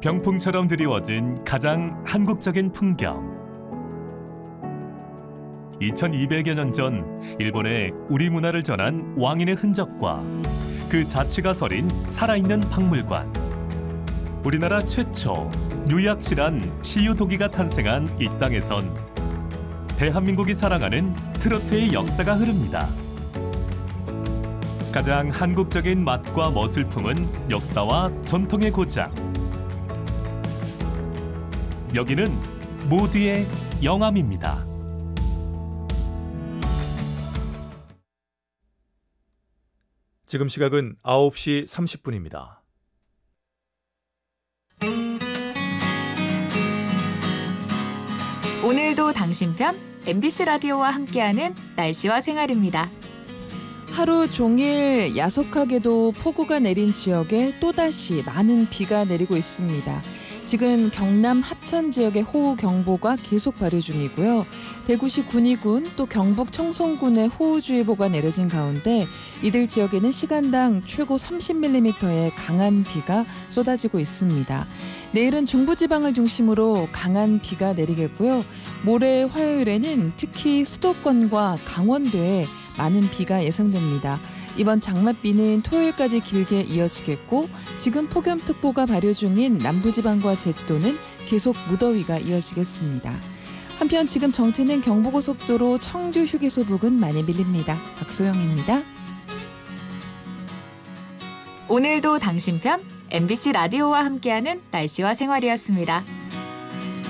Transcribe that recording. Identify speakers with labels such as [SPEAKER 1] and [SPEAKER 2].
[SPEAKER 1] 병풍처럼 드리워진 가장 한국적인 풍경. 2200여 년 전 일본에 우리 문화를 전한 왕인의 흔적과 그 자취가 서린 살아있는 박물관. 우리나라 최초 유약실한 시유도기가 탄생한 이 땅에선 대한민국이 사랑하는 트로트의 역사가 흐릅니다. 가장 한국적인 맛과 멋을 품은 역사와 전통의 고장. 여기는 모두의 영암입니다.
[SPEAKER 2] 지금 시각은 9시 30분입니다.
[SPEAKER 3] 오늘도 당신 편 MBC 라디오와 함께하는 날씨와 생활입니다.
[SPEAKER 4] 하루 종일 야속하게도 폭우가 내린 지역에 또다시 많은 비가 내리고 있습니다. 지금 경남 합천 지역에 호우경보가 계속 발효 중이고요. 대구시 군위군 또 경북 청송군에 호우주의보가 내려진 가운데 이들 지역에는 시간당 최고 30mm의 강한 비가 쏟아지고 있습니다. 내일은 중부지방을 중심으로 강한 비가 내리겠고요. 모레 화요일에는 특히 수도권과 강원도에 많은 비가 예상됩니다. 이번 장맛비는 토요일까지 길게 이어지겠고 지금 폭염특보가 발효 중인 남부지방과 제주도는 계속 무더위가 이어지겠습니다. 한편 지금 정체는 경부고속도로 청주 휴게소 부근 많이 밀립니다. 박소영입니다.
[SPEAKER 3] 오늘도 당신 편 MBC 라디오와 함께하는 날씨와 생활이었습니다.